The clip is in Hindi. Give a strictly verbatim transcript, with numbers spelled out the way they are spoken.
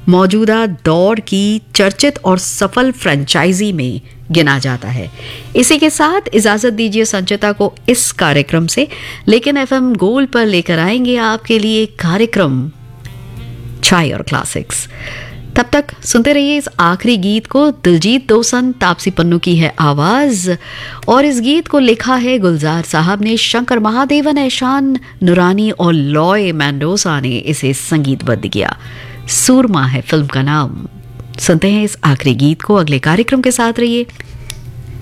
मौजूदा दौर की चर्चित और सफल फ्रेंचाइजी में गिना जाता है। इसी के साथ इजाजत दीजिए संचिता को इस कार्यक्रम से, लेकिन एफएम गोल्ड पर लेकर आएंगे आपके लिए कार्यक्रम चाय और क्लासिक्स। तब तक सुनते रहिए इस आखिरी गीत को। दिलजीत दोसंद, तापसी पन्नू की है आवाज और इस गीत को लिखा है गुलजार साहब ने, शंकर महादेवन, एहसान नुरानी और लॉय मेंडोसा ने इसे संगीतबद्ध किया। सूरमा है फिल्म का नाम। सुनते हैं इस आखिरी गीत को। अगले कार्यक्रम के साथ रहिए।